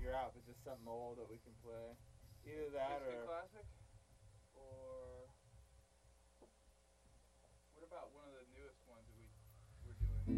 figure out if it's just something old that we can play. Either that PSP or Classic?